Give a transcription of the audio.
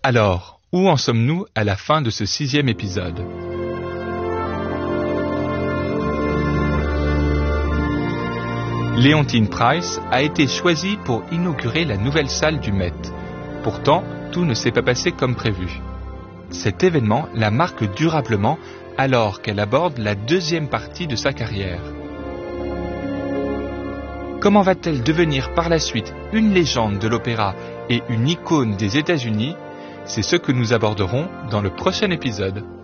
Alors, où en sommes-nous à la fin de ce 6e épisode ? Leontyne Price a été choisie pour inaugurer la nouvelle salle du Met. Pourtant, tout ne s'est pas passé comme prévu. Cet événement la marque durablement alors qu'elle aborde la 2e partie de sa carrière. Comment va-t-elle devenir par la suite une légende de l'opéra et une icône des États-Unis ? C'est ce que nous aborderons dans le prochain épisode.